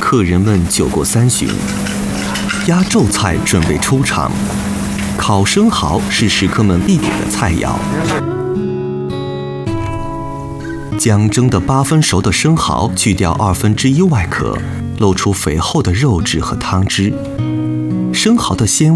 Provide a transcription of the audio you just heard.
客人们酒过三巡，压轴菜准备出场。烤生蚝是食客们必点的菜肴。将蒸得8分熟的生蚝去掉1/2外壳，露出肥厚的肉质和汤汁。生蚝的鲜